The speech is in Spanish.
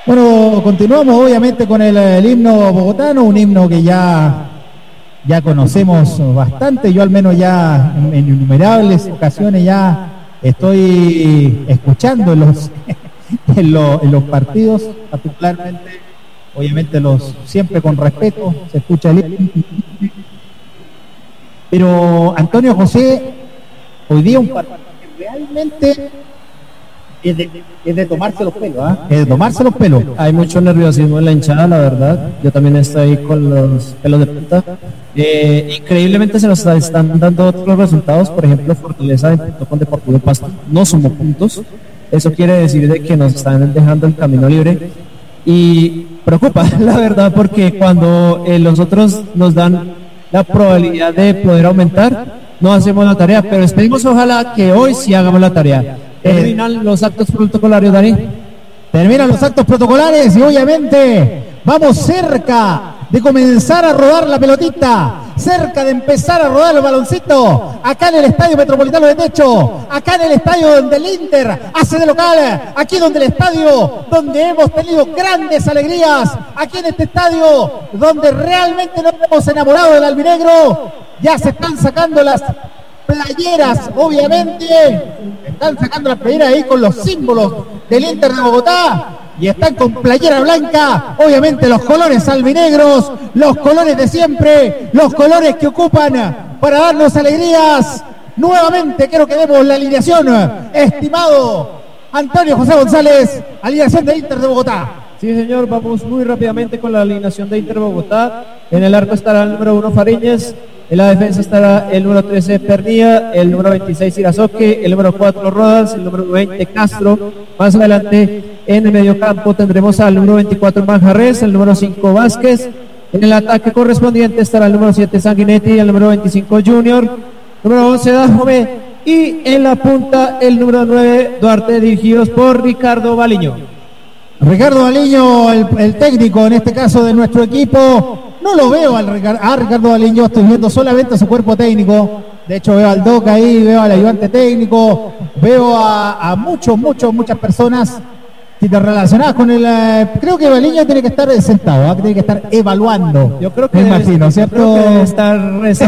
Bueno, continuamos obviamente con el himno bogotano, un himno que ya conocemos bastante. Yo al menos ya en innumerables ocasiones ya estoy escuchando en los partidos, particularmente, obviamente siempre con respeto, se escucha el himno. Pero Antonio José, hoy día un partido que realmente es de tomarse los pelos, ¿ah? Es de tomarse los pelos. Hay mucho nerviosismo en la hinchada, la verdad. Yo también estoy con los pelos de punta. Increíblemente se nos están dando otros resultados. Por ejemplo, Fortaleza empató con Deportivo Pasto, no sumó puntos. Eso quiere decir de que nos están dejando el camino libre. Y preocupa, la verdad, porque cuando los otros nos dan la probabilidad de poder aumentar, no hacemos la tarea. Pero esperemos, ojalá, que hoy sí hagamos la tarea. Terminan los actos protocolarios, Dani. Terminan los actos protocolares y obviamente vamos cerca de comenzar a rodar la pelotita, cerca de empezar a rodar el baloncito, acá en el Estadio Metropolitano de Techo, acá en el estadio donde el Inter hace de local, aquí donde el estadio donde hemos tenido grandes alegrías, aquí en este estadio donde realmente nos hemos enamorado del albinegro. Ya se están sacando las playeras, obviamente, están sacando las playeras ahí con los símbolos del Inter de Bogotá y están con playera blanca, obviamente los colores albinegros, los colores de siempre, los colores que ocupan para darnos alegrías. Nuevamente quiero que demos la alineación, estimado Antonio José González, alineación de Inter de Bogotá. Sí, señor, vamos muy rápidamente con la alineación de Inter de Bogotá. En el arco estará el número 1 Fariñez. En la defensa estará el número 13 Pernilla, el número 26 Irazoque, el número 4 Rodas, el número 20 Castro. Más adelante en el medio campo tendremos al número 24 Manjarres, el número 5 Vázquez. En el ataque correspondiente estará el número 7 Sanguinetti, el número 25 Junior, número 11 Dajome y en la punta el número 9 Duarte, dirigidos por Ricardo Baliño. Ricardo Baliño, el técnico en este caso de nuestro equipo. No lo veo a Ricardo Baliño, estoy viendo solamente a su cuerpo técnico. De hecho veo al Doc ahí, veo al ayudante técnico, veo a muchas personas relacionadas con el... creo que Baliño tiene que estar sentado, tiene que estar evaluando. Yo creo que me imagino, ¿cierto? Creo que debe estar